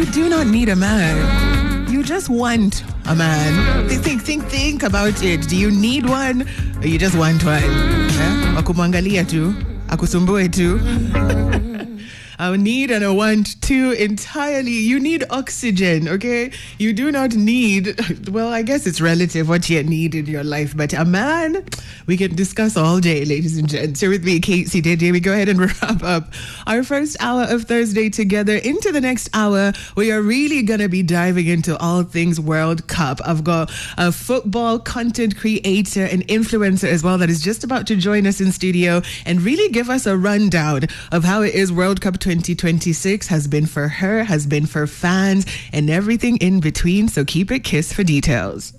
You do not need a man. You just want a man. Think about it. Do you need one or you just want one? Wakumwangalia tu, akusumbue tu. I need and I want two entirely. You need oxygen, okay? You do not need, well, I guess it's relative what you need in your life, but a man, we can discuss all day, ladies and gents. Here with me, Casey Dede. We go ahead and wrap up our first hour of Thursday together. Into the next hour, we are really going to be diving into all things World Cup. I've got a football content creator and influencer as well that is just about to join us in studio and really give us a rundown of how it is World Cup 2026 has been for her, has been for fans, and everything in between. So keep it KISS for details.